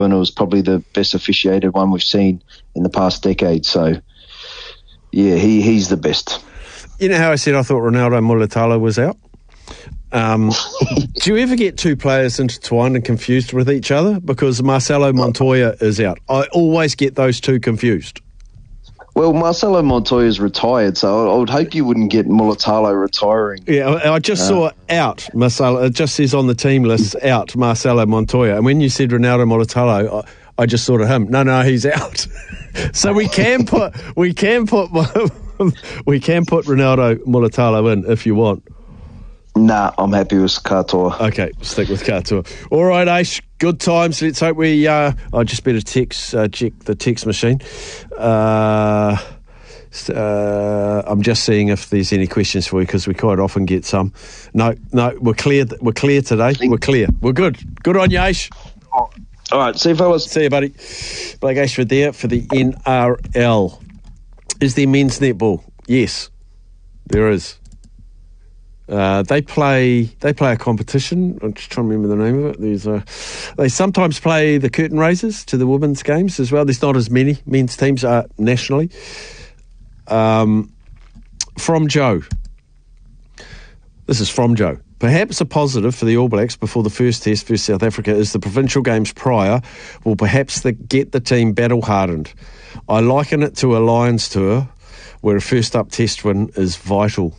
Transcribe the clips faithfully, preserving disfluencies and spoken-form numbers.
and it was probably the best officiated one we've seen in the past decade. So, yeah, he, he's the best. You know how I said I thought Ronaldo Mulitalo was out? Um, do you ever get two players intertwined and confused with each other? Because Marcelo Montoya is out. I always get those two confused. Well, Marcelo Montoya's retired, so I would hope you wouldn't get Mulitalo retiring. Yeah, I just uh, saw out Marcelo. It just says on the team list out Marcelo Montoya, and when you said Ronaldo Mulitalo, I, I just thought of him. No, no, he's out. So we can put we can put we can put Ronaldo Mulitalo in if you want. Nah, I'm happy with Katoa. Okay, stick with Katoa. All right, Aish, good times. Let's hope we... Uh, I just better text, uh, check the text machine. Uh, uh, I'm just seeing if there's any questions for you, because we quite often get some. No, no, we're clear, we're clear today. We're clear. We're good. Good on you, Aish. All right, see you, fellas. See you, buddy. Blake Ashford there for the N R L. Is there men's netball? Yes, there is. Uh, they play they play a competition. I'm just trying to remember the name of it. There's a, they sometimes play the curtain raisers to the women's games as well. There's not as many men's teams uh, nationally. Um, from Joe. This is from Joe. Perhaps a positive for the All Blacks before the first test for South Africa is the provincial games prior will perhaps the, get the team battle-hardened. I liken it to a Lions tour where a first-up test win is vital.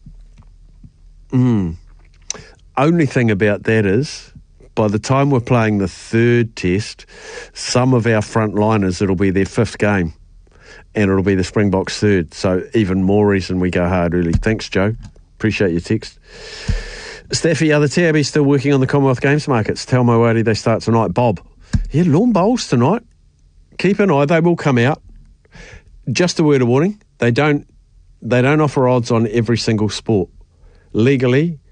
Mm. Only thing about that is, by the time we're playing the third test, some of our frontliners, it'll be their fifth game, and it'll be the Springboks' third. So even more reason we go hard early. Thanks, Joe. Appreciate your text. Staffy, are the T A B still working on the Commonwealth Games markets? Tell Moati they start tonight. Bob, yeah, lawn bowls tonight. Keep an eye; they will come out. Just a word of warning: they don't they don't offer odds on every single sport. Legally,